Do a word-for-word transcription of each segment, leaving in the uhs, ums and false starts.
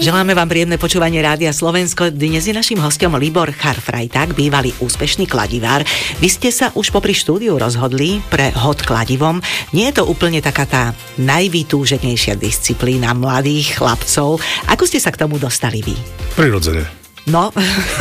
Želáme vám príjemné počúvanie Rádia Slovensko. Dnes je naším hostom Libor Charfrajták, bývalý úspešný kladivár. Vy ste sa už popri štúdiu rozhodli pre hod kladivom. Nie je to úplne taká tá najvytúženejšia disciplína mladých chlapcov. Ako ste sa k tomu dostali vy? Prirodzene. No.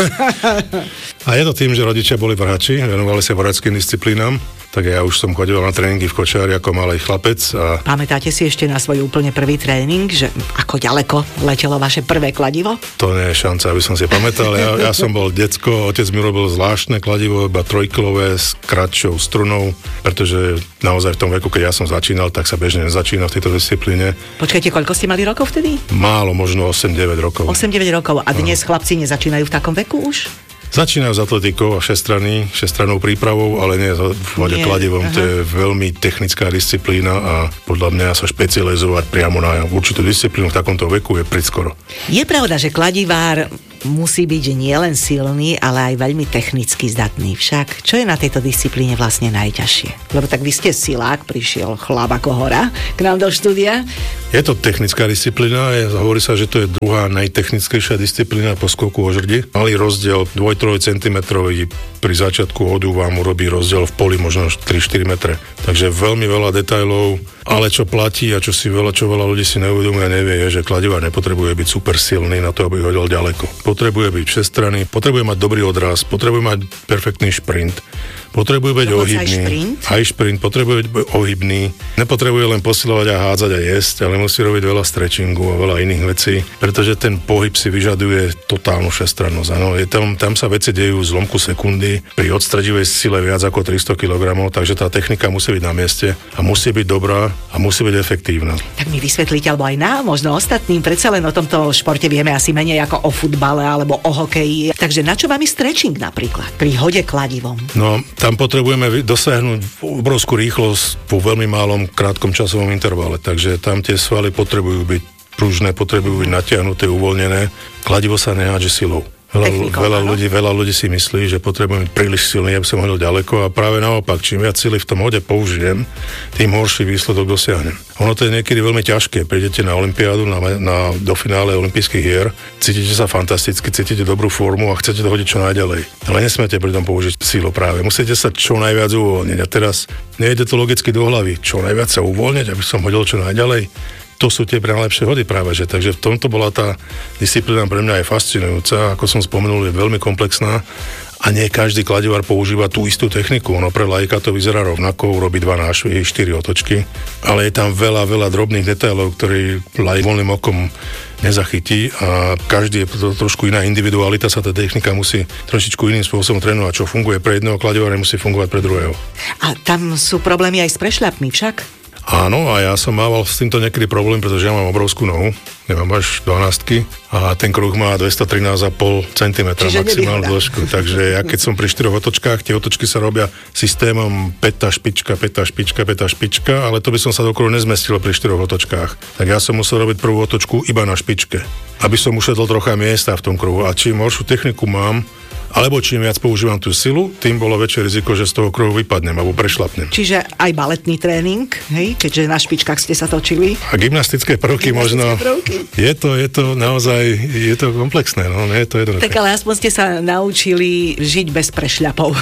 A je to tým, že rodičia boli vrhači, venovali sa vrhačským disciplínám. Tak ja už som chodil na tréningy v Kočári ako malý chlapec. A... Pamätáte si ešte na svoj úplne prvý tréning, že ako ďaleko letelo vaše prvé kladivo? To nie je šanca, aby som si pamätal. Ja, ja som bol decko, otec mi robil zvláštne kladivo, iba trojkilové s kratšou strunou, pretože naozaj v tom veku, keď ja som začínal, tak sa bežne nezačína v tejto disciplíne. Počkajte, koľko ste mali rokov vtedy? Málo, možno osem deväť rokov. osem deväť rokov. A dnes no. Chlapci nezačínajú v takom veku už? Začínajú s atletikou a všestranný, všestrannou prípravou, ale nie v vode kladivom. Aha. To je veľmi technická disciplína a podľa mňa sa špecializovať priamo na určitú disciplínu v takomto veku je priskoro. Je pravda, že kladivár musí byť nielen silný, ale aj veľmi technicky zdatný. Však, čo je na tejto disciplíne vlastne najťažšie? Lebo tak vy ste silák, prišiel chlap ako hora k nám do štúdia. Je to technická disciplína, je, hovorí sa, že to je druhá najtechnickejšia disciplína po skoku o žrdi. Malý rozdiel dva až tri centimetre pri začiatku hodu vám urobí rozdiel v poli možno tri až štyri metre. Takže veľmi veľa detailov, ale čo platí a čo si veľa, čo veľa ľudí si neuvedomuje a nevie, je, že kladivár nepotrebuje byť super silný na to, aby hodil ďaleko. Potrebuje byť všestranný, potrebuje mať dobrý odraz, potrebuje mať perfektný šprint, potrebuje byť ohybný. Aj šprint? Aj šprint, potrebuje byť ohybný. Nepotrebuje len posilovať a hádzať a jesť, ale musí robiť veľa stretchingu a veľa iných vecí, pretože ten pohyb si vyžaduje totálnu všestrannosť. Áno, je tam, tam sa veci dejú v zlomku sekundy, pri odstredivej sile viac ako tristo kilogramov, takže tá technika musí byť na mieste a musí byť dobrá a musí byť efektívna. Tak mi vysvetlíte, alebo aj nám, možno ostatným, predsa len o tomto športe vieme asi menej ako o futbale alebo o hokeji. Takže na čo vám je stretching napríklad pri hode kladivom? No, tam potrebujeme dosiahnuť obrovskú rýchlosť po veľmi malom krátkom časovom intervale, takže tam tie svaly potrebujú byť pružné, potrebujú byť natiahnuté, uvoľnené. Kladivo sa nehádže silou. Veľa, veľa, ľudí, veľa ľudí si myslí, že potrebujem byť príliš silný, aby som hodil ďaleko, a práve naopak, čím viac sily v tom hode použijem, tým horší výsledok dosiahnem. Ono to je niekedy veľmi ťažké. Prídete na olympiádu, na, na, do finále olympijských hier, cítite sa fantasticky, cítite dobrú formu a chcete to hodiť čo najďalej. Ale nesmiete pri tom použiť silu práve. Musíte sa čo najviac uvoľniť. A teraz nejde to logicky do hlavy. Čo najviac sa uvoľniť, aby som hodil čo najďalej. To sú tie najlepšie hody práve, že takže v tomto bola tá disciplína pre mňa aj fascinujúca, ako som spomenul, je veľmi komplexná a nie každý kladivár používa tú istú techniku. Ono pre laika to vyzerá rovnako, urobí dva nášvihy, štyri otočky, ale je tam veľa, veľa drobných detailov, ktorý laik voľným okom nezachytí a každý je to trošku iná individualita, sa tá technika musí trošičku iným spôsobom trénovať. Čo funguje pre jedného kladivára, musí fungovať pre druhého. A tam sú problémy aj s prešľapmi však? Áno, a ja som mával s týmto niekedy problém, pretože ja mám obrovskú nohu, nemám až dvanástky a ten kruh má dvestotrinásť celá päť centimetra maximálnu dĺžku, takže ja keď som pri štyroch otočkách, tie otočky sa robia systémom pätá špička, pätá špička, pätá špička, ale to by som sa do kruhu nezmestil pri štyroch otočkách. Tak ja som musel robiť prvú otočku iba na špičke, aby som ušetol trocha miesta v tom kruhu, a čím horšiu techniku mám, alebo čím viac používam tú silu, tým bolo väčšie riziko, že z toho kruhu vypadnem alebo prešlapnem. Čiže aj baletný tréning, hej, keďže na špičkách ste sa točili. A gymnastické prvky možno. Prvky. Je to, je to naozaj, je to komplexné, no, nie je to jednoduché. Tak ale aspoň ste sa naučili žiť bez prešľapov.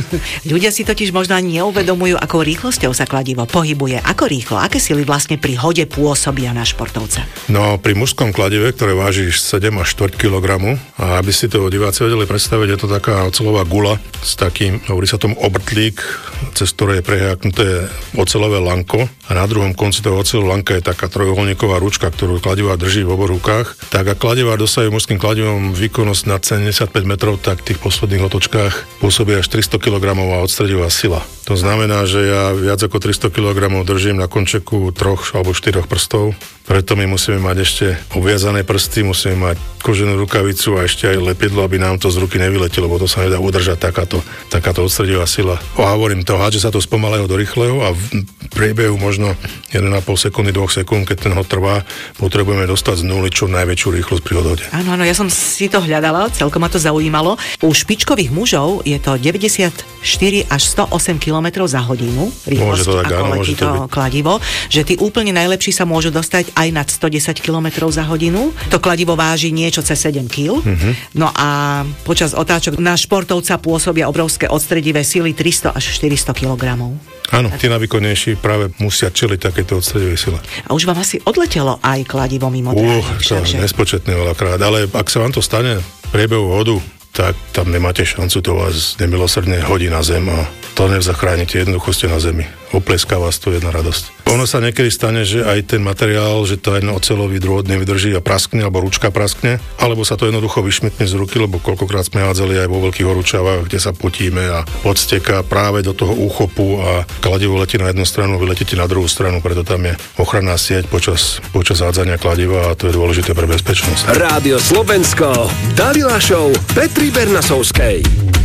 Ľudia si totiž možno ani neuvedomujú, akou rýchlosťou sa kladivo pohybuje, ako rýchlo, aké sily vlastne pri hode pôsobia na športovca. No, pri mužskom kladive, ktoré váži sedem až štyri kilogramy, a aby si to diváci vedeli predstaviť, je to taká oceľová gula s takým, hovorí sa tomu obrtlík, cez ktoré je preháknuté oceľové lanko, a na druhom konci toho oceľového lanka je taká trojuholníková ručka, ktorú kladivár drží v oboch rukách. Tak ak kladivár dosahuje mužským kladivom výkonnosť nad sedemdesiatpäť metrov, tak v tých posledných otočkách pôsobí až tristo kilogramov a odstredivá sila. To znamená, že ja viac ako tristo kilogramov držím na končeku troch alebo štyroch prstov. Preto my musíme mať ešte obviazané prsty, musíme mať koženú rukavicu a ešte aj lepidlo, aby nám to z ruky nevyletelo, lebo to sa nedá udržať takáto, takáto odstredivá sila. A hovorím to, hádže sa to z pomalého do rýchleho a v priebehu možno jeden a pol sekundy, dva sekúnd, keď ten hod trvá, potrebujeme dostať z nuly čo najväčšiu rýchlosť pri odhode. Áno, áno, ja som si to hľadala, celkom ma to zaujímalo. U špičkových mužov je to deväťdesiatštyri až sto osem kilometrov kilometrov za hodinu, rýchlosť, to tak, ako áno, letí to to kladivo, že tí úplne najlepší sa môžu dostať aj nad sto desať kilometrov za hodinu. To kladivo váži niečo cez sedem kíl. Uh-huh. No a počas otáčok na športovca pôsobia obrovské odstredivé sily tristo až štyristo kilogramov. Áno, tí najvýkonnejší práve musia čeliť takéto odstredivej sile. A už vám asi odletelo aj kladivo mimo dráhy. Uh, však, to nespočetne veľakrát, ale ak sa vám to stane v priebehu hodu, tak tam nemáte šancu, to vás nemilosrdne hodí na zem a to nezachránite, jednoducho ste na zemi. Opleská vás to jedna radosť. Ono sa niekedy stane, že aj ten materiál, že to aj oceľový drôt nevydrží a praskne, alebo ručka praskne, alebo sa to jednoducho vyšmitne z ruky, lebo koľkokrát sme hádzali aj vo veľkých horúčavách, kde sa potíme a odsteká práve do toho úchopu a kladivo letí na jednu stranu, vy letíte na druhú stranu, preto tam je ochranná sieť počas, počas hádzania kladiva a to je dôležité pre bezpečnosť. Rádio Slovensko, Dalila Show, Petri Bernasovskej.